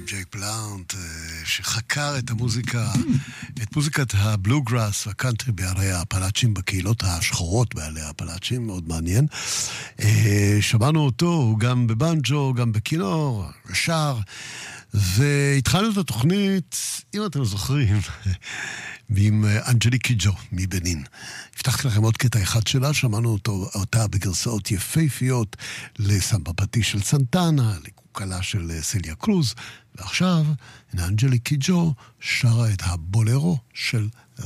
ג'ייק בלאנט, שחקר את המוזיקה, את מוזיקת הבלוגראס והקאנטרי בערי האפלאצ'ים, בקהילות השחורות בערי האפלאצ'ים, מאוד מעניין. שמענו אותו גם בבנג'ו, גם בכינור, שר, והתחלנו את התוכנית, אם אתם זוכרים, עם אנג'ליק קיג'ו מבנין. הבטחתי לכם עוד קטע אחד שלה, שמענו אותה בגרסאות יפהפיות לסמבה פאטי של סנטנה, לקוקלה של סליה קרוז, ועכשיו אנג'ליק קיג'ו שרה את הבולרו של